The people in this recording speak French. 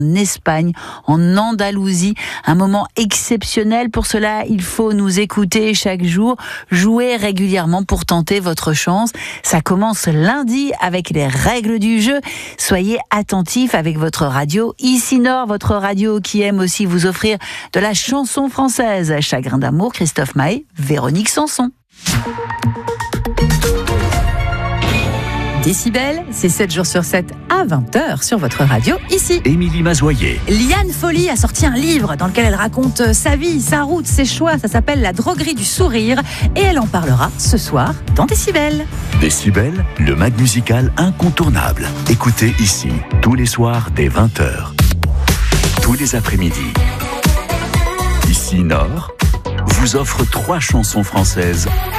en Espagne, en Andalousie. Un moment exceptionnel. Pour cela, il faut nous écouter chaque jour, jouer régulièrement pour tenter votre chance. Ça commence lundi avec les règles du jeu. Soyez attentifs avec votre radio Ici Nord, votre radio qui aime aussi vous offrir de la chanson française. Chagrin d'amour, Christophe Maé, Véronique Sanson. Décibel, c'est 7 jours sur 7 à 20h sur votre radio ici. Émilie Mazoyer. Liane Folly a sorti un livre dans lequel elle raconte sa vie, sa route, ses choix. Ça s'appelle La droguerie du sourire et elle en parlera ce soir dans Décibel. Décibel, le mag musical incontournable. Écoutez ici, tous les soirs dès 20h. Tous les après-midi. Ici Nord vous offre 3 chansons françaises